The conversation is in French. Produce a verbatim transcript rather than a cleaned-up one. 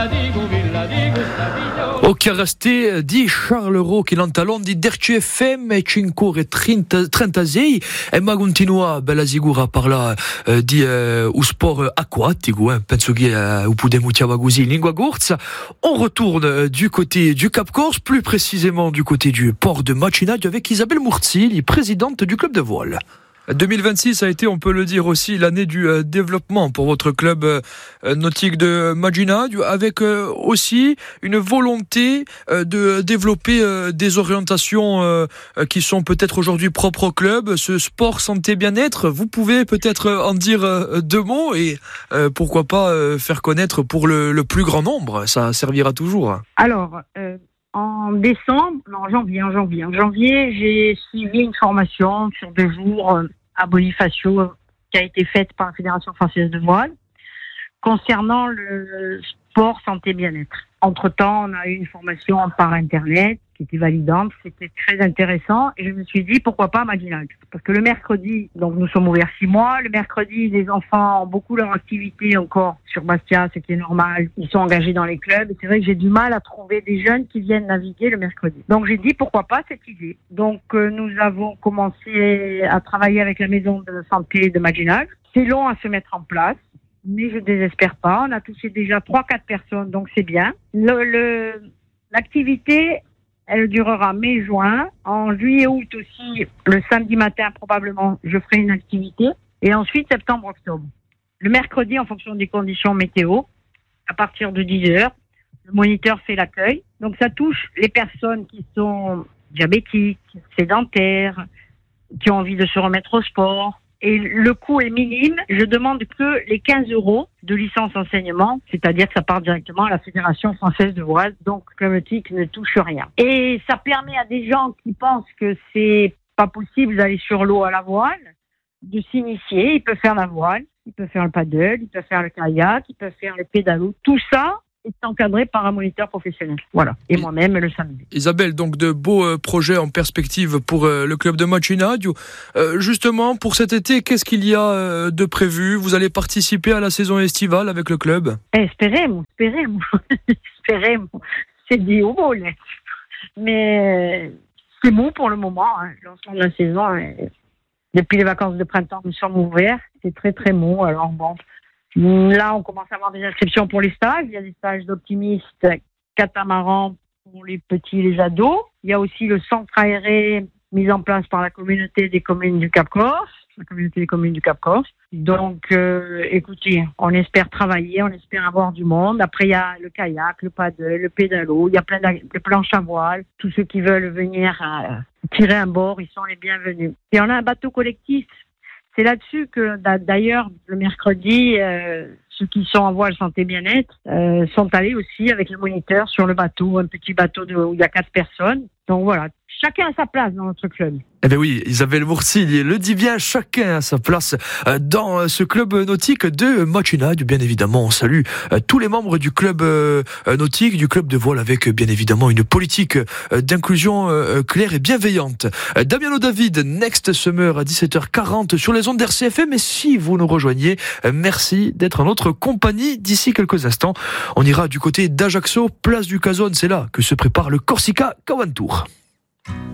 O che resté di Charleroi che l'antalon di Derci F M e cinque e trentasei e ma continua bella sicura a parlare eh, di eh, un sport acquatico, eh. Penso che eh, vous pouvez moutiava così in lingua corsa. On retourne euh, du côté du Cap Corse, plus précisément du côté du port de Macinaggio avec Isabelle Murzi, présidente du club de voile. deux mille vingt-six a été, on peut le dire aussi, l'année du euh, développement pour votre club euh, nautique de Macinaggio, avec euh, aussi une volonté euh, de développer euh, des orientations euh, qui sont peut-être aujourd'hui propres au club, ce sport santé bien-être. Vous pouvez peut-être en dire euh, deux mots et euh, pourquoi pas euh, faire connaître pour le, le plus grand nombre, ça servira toujours. Alors, euh, en décembre, non, janvier, en janvier, en janvier, j'ai suivi une formation sur deux jours euh, à Bonifacio qui a été faite par la Fédération française de voile concernant le sport santé bien-être. Entre-temps, on a eu une formation par Internet qui était validante, c'était très intéressant et je me suis dit pourquoi pas à Macinaggio. Parce que le mercredi, donc nous sommes ouverts six mois, le mercredi les enfants ont beaucoup leur activité encore sur Bastia, ce qui est normal, ils sont engagés dans les clubs et c'est vrai que j'ai du mal à trouver des jeunes qui viennent naviguer le mercredi. Donc j'ai dit pourquoi pas cette idée. Donc euh, nous avons commencé à travailler avec la maison de santé de Macinaggio. C'est long à se mettre en place, mais je désespère pas. On a touché déjà trois quatre personnes, donc c'est bien. Le, le, l'activité, elle durera mai-juin. En juillet-août aussi, le samedi matin probablement, je ferai une activité. Et ensuite, septembre-octobre. Le mercredi, en fonction des conditions météo, à partir de dix heures, le moniteur fait l'accueil. Donc ça touche les personnes qui sont diabétiques, sédentaires, qui ont envie de se remettre au sport. Et le coût est minime. Je demande que les quinze euros de licence enseignement, c'est-à-dire que ça part directement à la Fédération française de voile, donc Club Nautique ne touche rien. Et ça permet à des gens qui pensent que c'est pas possible d'aller sur l'eau à la voile, de s'initier. Ils peuvent faire la voile, ils peuvent faire le paddle, ils peuvent faire le kayak, ils peuvent faire le pédalo. Tout ça est encadré par un moniteur professionnel. Voilà. Et moi-même le samedi. Isabelle, donc de beaux euh, projets en perspective pour euh, le club de Macinaggio. Euh, justement, pour cet été, qu'est-ce qu'il y a euh, de prévu ? Vous allez participer à la saison estivale avec le club ? Espérons, espérons, espérons. C'est du haut, là. Mais c'est bon pour le moment. Hein. Le lancement de la saison, hein. Depuis les vacances de printemps, nous sommes ouverts. C'est très très bon. Alors bon. Là, on commence à avoir des inscriptions pour les stages. Il y a des stages d'optimistes, catamaran pour les petits et les ados. Il y a aussi le centre aéré mis en place par la communauté des communes du Cap Corse, la communauté des communes du Cap Corse. Donc, euh, écoutez, on espère travailler, on espère avoir du monde. Après, il y a le kayak, le paddle, le pédalo. Il y a plein de planches à voile. Tous ceux qui veulent venir euh, tirer un bord, ils sont les bienvenus. Et on a un bateau collectif. C'est là-dessus que, d'ailleurs, le mercredi, euh, ceux qui sont en voile santé bien-être euh, sont allés aussi avec le moniteur sur le bateau, un petit bateau de, où il y a quatre personnes. Donc voilà, chacun a sa place dans notre club. Eh bien oui, Isabelle Murzi le dit bien, chacun a sa place dans ce club nautique de Macinaggio. Bien évidemment, on salue tous les membres du club nautique, du club de voile, avec bien évidemment une politique d'inclusion claire et bienveillante. Damiano David, Next Summer à dix-sept heures quarante sur les ondes d'R C F M. Et si vous nous rejoignez, merci d'être en notre compagnie. D'ici quelques instants, on ira du côté d'Ajaccio, place du Cazone. C'est là que se prépare le Corsica Caventour.